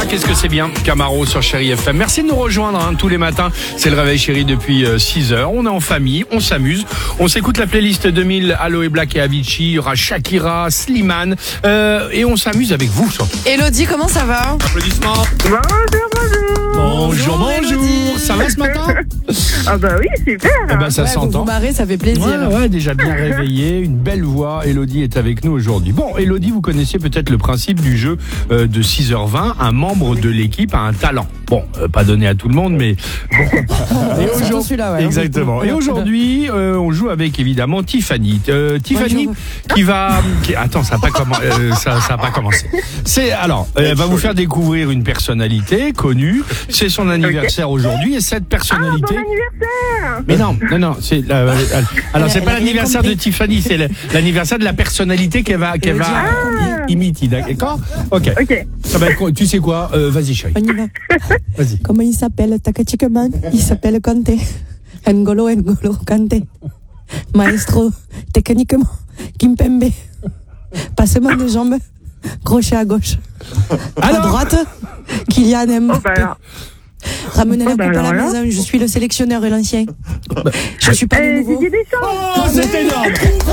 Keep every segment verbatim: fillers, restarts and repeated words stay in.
Ah, qu'est-ce que c'est bien, Camaro sur Chérie F M. Merci de nous rejoindre hein, tous les matins. C'est le réveil chéri depuis euh, six heures. On est en famille, on s'amuse. On s'écoute la playlist deux mille, Aloe Black et Avicii. Il y aura Shakira, Slimane. Euh, et on s'amuse avec vous surtout. Elodie, comment ça va? Applaudissements. Bonjour, bonjour. Bonjour, bonjour. Elodie. Ça va ce matin? Ah bah oui, super. Eh ben, ça Ouais, vous s'entend. vous marrez, ça fait plaisir. Ouais, ouais, déjà bien réveillé, une belle voix. Elodie est avec nous aujourd'hui. Bon, Elodie, vous connaissiez peut-être le principe du jeu euh, de six heures vingt. Un membre de l'équipe a un talent. Bon, euh, pas donné à tout le monde, mais pourquoi pas. Et Surtout aujourd'hui- celui-là, ouais. Exactement. Et aujourd'hui, euh, on joue avec évidemment Tiffany. Euh, Tiffany Bonjour. qui va. Qui... Attends, ça n'a pas, commen- euh, ça, ça a pas commencé. C'est alors, euh, elle va vous faire découvrir une personnalité connue. C'est son anniversaire aujourd'hui et cette Ah, bon personnalité. anniversaire. Mais non, non, non, c'est euh, euh, alors c'est Elle a pas rien l'anniversaire de compris. Tiffany, c'est le- l'anniversaire de la personnalité qu'elle va, qu'elle va Ah. i- imiter, d'accord? Ok. Ok. Ça va être quoi? Tu sais quoi? Euh, Vas-y, chérie. On y va. Vas-y. Comment il s'appelle? Takachikaman. Il s'appelle Kanté. N'Golo, N'Golo, Kanté. Maestro, techniquement, Kimpembe. Passement de jambes, crochet à gauche. À Alors droite, Kylian Oh Mbappé. bah alors. Ramenez la Oh, bah coupe à la alors là. maison, je suis le sélectionneur et l'ancien. Je suis pas le Euh, nouveau. Didier Deschamps. Oh, c'est énorme!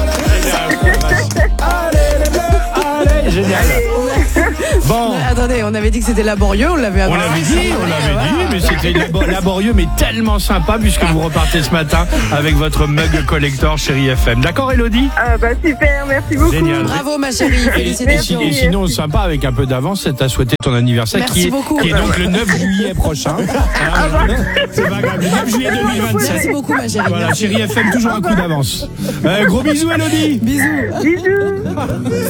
Allez, les bleus! Allez, génial! Bon. Attendez, on avait dit que c'était laborieux, on l'avait On l'avait dit, on l'avait dit, mais c'était labo- laborieux, mais tellement sympa puisque vous repartez ce matin avec votre mug collector Chérie F M. D'accord, Elodie? Ah bah super, merci beaucoup. Génial. Bravo ma chérie, Et, et félicitations. si- et sinon, sympa, avec un peu d'avance, c'est à souhaiter ton anniversaire Merci qui, est, beaucoup. qui est donc le neuf juillet prochain. Alors, c'est pas grave, le neuf juillet deux mille vingt-sept. Merci beaucoup ma chérie. Voilà, Merci. Chérie F M, toujours un coup d'avance. Euh, gros bisous, Elodie. Bisous. Bisous.